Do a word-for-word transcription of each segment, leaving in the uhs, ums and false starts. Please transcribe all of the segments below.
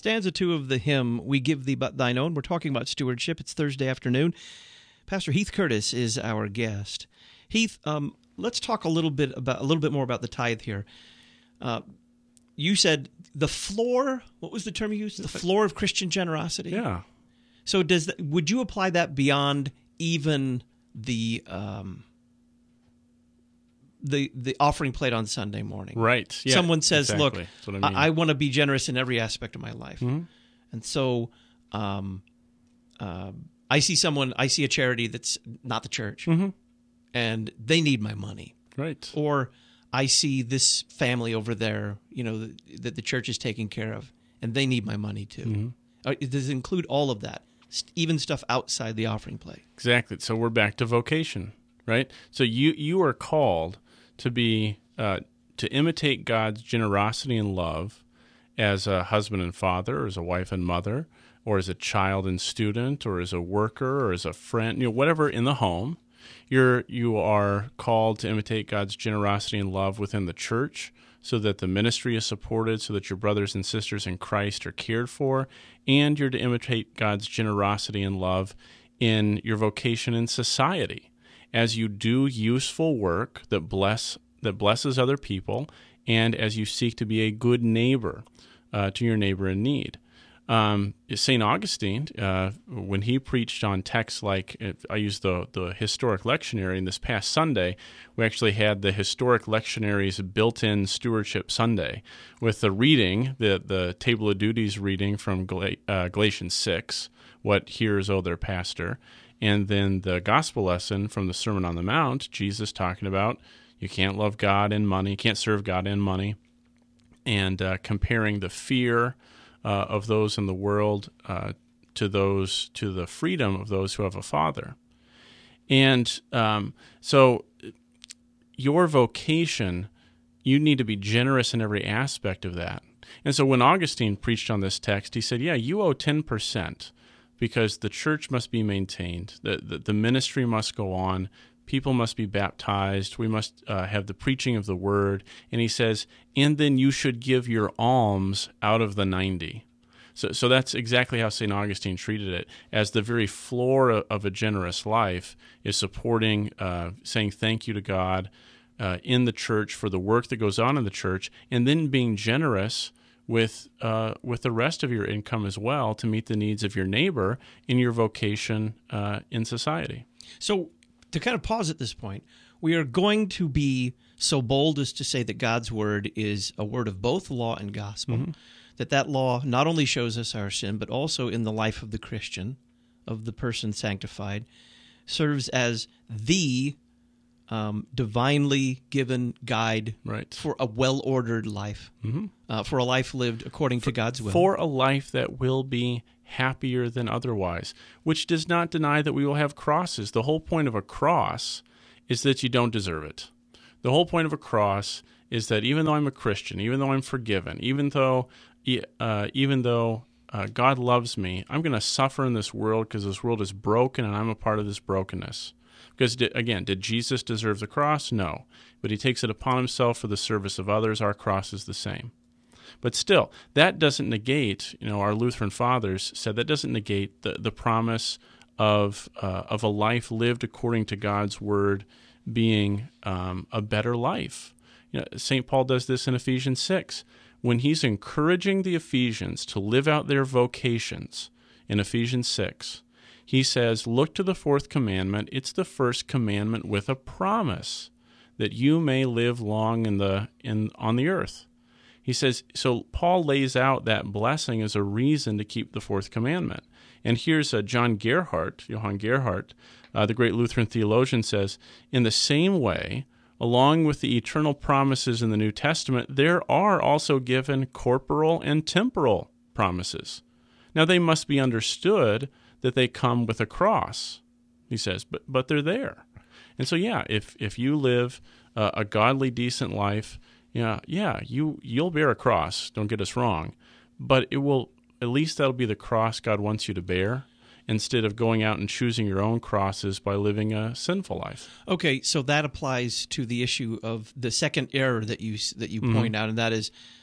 Stanza two of the hymn, We Give Thee But Thine Own. We're talking about stewardship. It's Thursday afternoon. Pastor Heath Curtis is our guest. Heath, um, let's talk a little bit about a little bit more about the tithe here. Uh, you said the floor, what was the term you used? The floor of Christian generosity? Yeah. So does that, would you apply that beyond even the um, the the offering plate on Sunday morning? Right. Yeah, Someone says, exactly. look, That's what I, mean. I, I want to be generous in every aspect of my life. Mm-hmm. And so um, uh, I see someone, I see a charity that's not the church, mm-hmm. and they need my money. Right. Or I see this family over there, you know, that, that the church is taking care of, and they need my money too. Mm-hmm. Uh, does it include all of that, even stuff outside the offering plate? Exactly. So we're back to vocation, right? So you you are called to be uh, to imitate God's generosity and love as a husband and father, or as a wife and mother, or as a child and student, or as a worker, or as a friend, you know, whatever in the home. You're you are called to imitate God's generosity and love within the church, so that the ministry is supported, so that your brothers and sisters in Christ are cared for, and you're to imitate God's generosity and love in your vocation in society as you do useful work that bless that blesses other people, and as you seek to be a good neighbor uh, to your neighbor in need. Um, Saint Augustine, uh, when he preached on texts like, I used the, the historic lectionary, and this past Sunday, we actually had the historic lectionary's built-in stewardship Sunday with the reading, the, the Table of Duties reading from Gal- uh, Galatians six, what hearers owe their pastor, and then the gospel lesson from the Sermon on the Mount, Jesus talking about you can't love God and money, you can't serve God and money, and uh, comparing the fear Uh, of those in the world uh, to those to the freedom of those who have a father. And um, so your vocation, you need to be generous in every aspect of that. And so when Augustine preached on this text, he said, yeah, you owe ten percent because the church must be maintained, the, the, the ministry must go on, people must be baptized, we must uh, have the preaching of the word. And he says, and then you should give your alms out of the ninety. So so that's exactly how Saint Augustine treated it, as the very floor of a generous life is supporting, uh, saying thank you to God uh, in the church for the work that goes on in the church, and then being generous with uh, with the rest of your income as well to meet the needs of your neighbor in your vocation uh, in society. So to kind of pause at this point, we are going to be so bold as to say that God's word is a word of both law and gospel, mm-hmm. that that law not only shows us our sin, but also in the life of the Christian, of the person sanctified, serves as the um, divinely given guide right. for a well-ordered life, mm-hmm. uh, for a life lived according for, to God's will. For a life that will be happier than otherwise, which does not deny that we will have crosses. The whole point of a cross is that you don't deserve it. The whole point of a cross is that even though I'm a Christian, even though I'm forgiven, even though uh, even though uh, God loves me, I'm going to suffer in this world because this world is broken and I'm a part of this brokenness. Because, again, did Jesus deserve the cross? No. But he takes it upon himself for the service of others. Our cross is the same. But still, that doesn't negate, you know, our Lutheran fathers said that doesn't negate the, the promise of uh, of a life lived according to God's word being um, a better life. You know, Saint Paul does this in Ephesians six. When he's encouraging the Ephesians to live out their vocations in Ephesians six, he says, look to the fourth commandment. It's the first commandment with a promise that you may live long in the in on the earth. He says, so Paul lays out that blessing as a reason to keep the fourth commandment. And here's uh, John Gerhardt, Johann Gerhardt, uh, the great Lutheran theologian, says, in the same way, along with the eternal promises in the New Testament, there are also given corporal and temporal promises. Now, they must be understood that they come with a cross, he says, but but they're there. And so, yeah, if, if you live uh, a godly, decent life, Yeah, yeah, you, you'll bear a cross, don't get us wrong, but it will, at least that'll be the cross God wants you to bear, instead of going out and choosing your own crosses by living a sinful life. Okay, so that applies to the issue of the second error that you that you mm-hmm. point out, and that is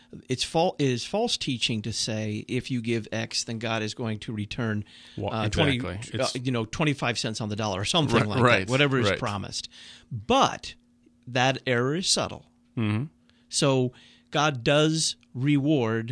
it's fal- it is false teaching to say if you give X, then God is going to return Well, uh, exactly. twenty, uh, It's- you know, twenty-five cents on the dollar or something Right, like right, that, whatever is right. promised. But that error is subtle. Mm-hmm. So God does reward.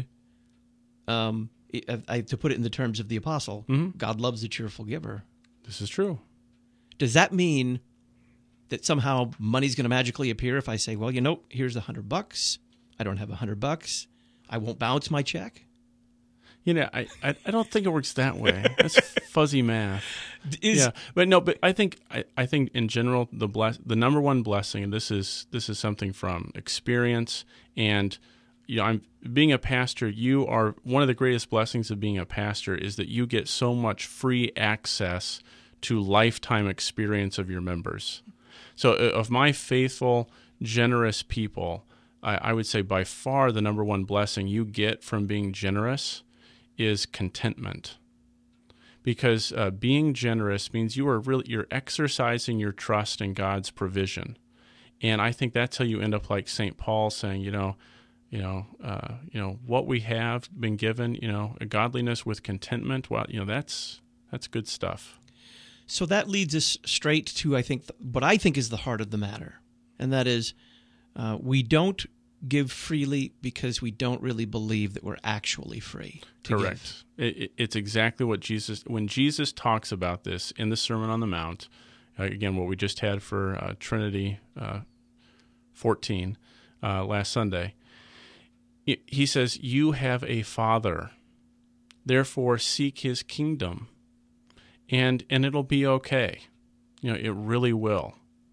Um, I, I, to put it in the terms of the apostle, Mm-hmm. God loves a cheerful giver. This is true. Does that mean that somehow money's going to magically appear if I say, well, you know, here's a hundred bucks. I don't have a hundred bucks. I won't bounce my check. You know, I, I, I don't think it works that way. That's fuzzy math. Is, yeah, but no, but I think I, I think in general the bless the number one blessing, and this is this is something from experience, and you know, I'm being a pastor. You are one of the greatest blessings of being a pastor is that you get so much free access to lifetime experience of your members. So, uh, of my faithful, generous people, I, I would say by far the number one blessing you get from being generous is contentment. Because uh, being generous means you are really you're exercising your trust in God's provision, and I think that's how you end up like Saint Paul saying, you know, you know, uh, you know what we have been given, you know, a godliness with contentment. Well, you know, that's that's good stuff. So that leads us straight to, I think, th- what I think is the heart of the matter, and that is uh, we don't give freely because we don't really believe that we're actually free to Correct. give. It, it, it's exactly what Jesus, when Jesus talks about this in the Sermon on the Mount, uh, again, what we just had for uh, Trinity uh, fourteen uh, last Sunday, it, he says, you have a Father, therefore seek his kingdom, and and it'll be okay. You know, it really will.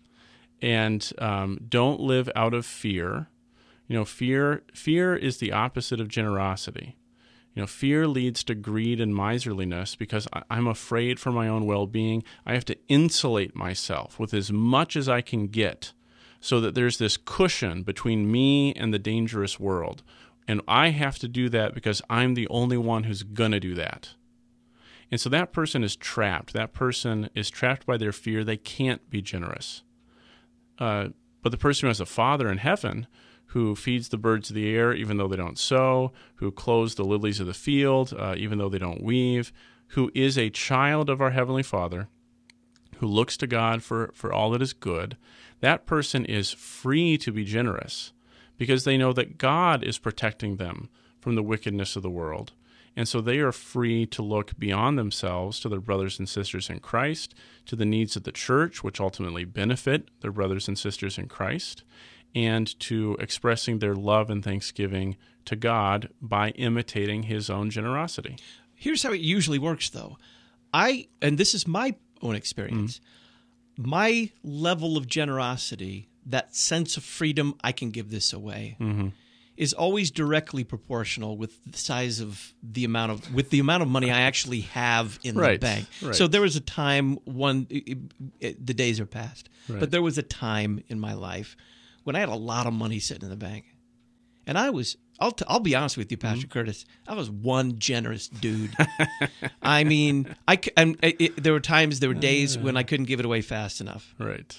And um, don't live out of fear. You know, fear fear is the opposite of generosity. You know, fear leads to greed and miserliness because I, I'm afraid for my own well-being. I have to insulate myself with as much as I can get so that there's this cushion between me and the dangerous world. And I have to do that because I'm the only one who's going to do that. And so that person is trapped. That person is trapped by their fear. They can't be generous. Uh, but the person who has a Father in heaven who feeds the birds of the air even though they don't sow, who clothes the lilies of the field uh, even though they don't weave, who is a child of our Heavenly Father, who looks to God for, for all that is good, that person is free to be generous because they know that God is protecting them from the wickedness of the world. And so they are free to look beyond themselves to their brothers and sisters in Christ, to the needs of the church, which ultimately benefit their brothers and sisters in Christ, and to expressing their love and thanksgiving to God by imitating his own generosity. Here's how it usually works, though. I, and this is my own experience, mm-hmm. my level of generosity, that sense of freedom, I can give this away, mm-hmm. is always directly proportional with the size of the amount of, with the amount of money I actually have in right. the bank. Right. So there was a time, one, it, it, the days are past, right. but there was a time in my life when I had a lot of money sitting in the bank. And I was, I'll, t- I'll be honest with you, Pastor mm-hmm. Curtis, I was one generous dude. I mean, I, and it, there were times, there were days when I couldn't give it away fast enough. Right.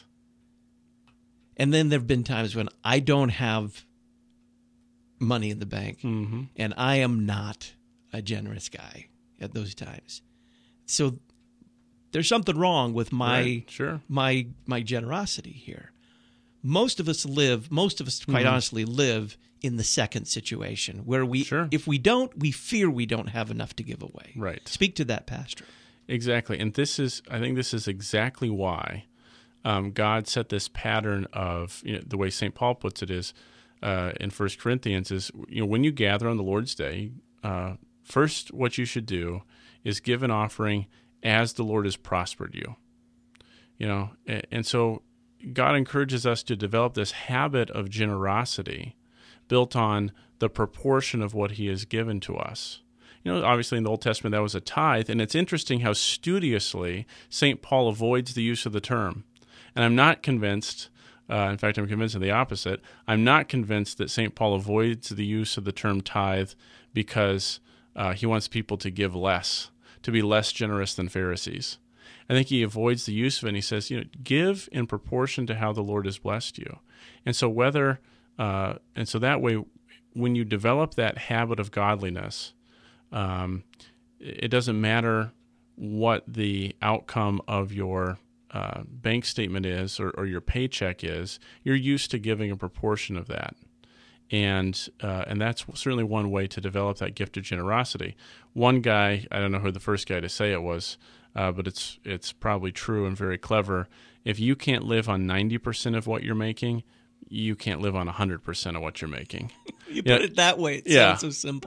And then there have been times when I don't have money in the bank, mm-hmm. and I am not a generous guy at those times. So there's something wrong with my right. sure. my my generosity here. Most of us live, most of us, quite mm-hmm. honestly, live in the second situation where we, sure. if we don't, we fear we don't have enough to give away. Right. Speak to that, Pastor. Exactly, and this is, I think, this is exactly why um, God set this pattern of, you know, the way Saint Paul puts it is uh, in First Corinthians is, you know, when you gather on the Lord's Day, uh, first what you should do is give an offering as the Lord has prospered you. You know, and, and so God encourages us to develop this habit of generosity built on the proportion of what he has given to us. You know, obviously in the Old Testament that was a tithe, and it's interesting how studiously Saint Paul avoids the use of the term. And I'm not convinced, uh, in fact I'm convinced of the opposite, I'm not convinced that Saint Paul avoids the use of the term tithe because uh, he wants people to give less, to be less generous than Pharisees. I think he avoids the use of it, and he says, you know, give in proportion to how the Lord has blessed you. And so whether, uh, and so that way, when you develop that habit of godliness, um, it doesn't matter what the outcome of your uh, bank statement is or, or your paycheck is. You're used to giving a proportion of that. And uh, and that's certainly one way to develop that gift of generosity. One guy, I don't know who the first guy to say it was, uh, but it's it's probably true and very clever. If you can't live on ninety percent of what you're making, you can't live on one hundred percent of what you're making. You put yeah. it that way. It yeah. sounds so simple.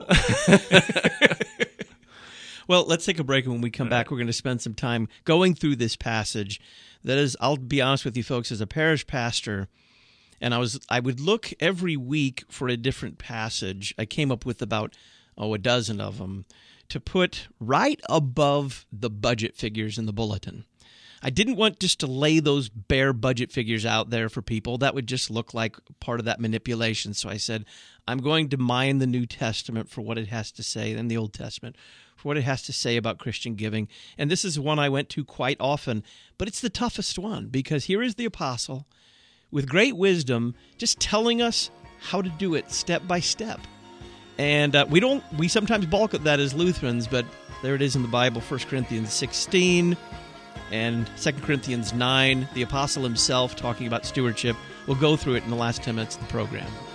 Well, let's take a break, and when we come back, we're going to spend some time going through this passage. That is, I'll be honest with you folks, as a parish pastor, and I was I would look every week for a different passage. I came up with about, oh, a dozen of them to put right above the budget figures in the bulletin. I didn't want just to lay those bare budget figures out there for people. That would just look like part of that manipulation. So I said, I'm going to mine the New Testament for what it has to say, and the Old Testament for what it has to say about Christian giving. And this is one I went to quite often, but it's the toughest one, because here is the apostle with great wisdom just telling us how to do it step by step. And uh, we don't we sometimes balk at that as Lutherans, but there it is in the Bible, First Corinthians sixteen and Second Corinthians nine, the apostle himself talking about stewardship. We'll go through it in the last ten minutes of the program.